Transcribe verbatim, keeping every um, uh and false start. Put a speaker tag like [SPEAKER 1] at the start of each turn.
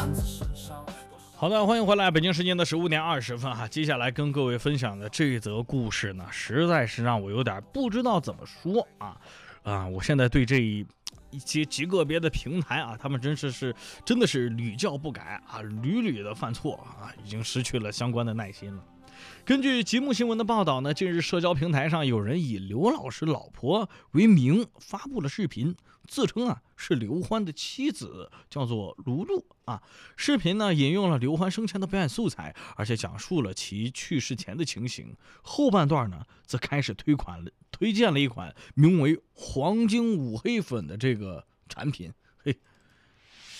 [SPEAKER 1] 好的，欢迎回来，北京时间的十五点二十分哈。接下来跟各位分享的这则故事呢，实在是让我有点不知道怎么说啊啊！我现在对这一一些极个别的平台啊，他们真是是真的是屡教不改啊，屡屡的犯错啊，已经失去了相关的耐心了。根据极目新闻的报道呢，近日社交平台上有人以刘老师老婆为名发布了视频，自称啊是刘欢的妻子，叫做卢璐啊。视频呢引用了刘欢生前的表演素材，而且讲述了其去世前的情形。后半段呢则开始推款了，推荐了一款名为黄金五黑粉的这个产品。嘿，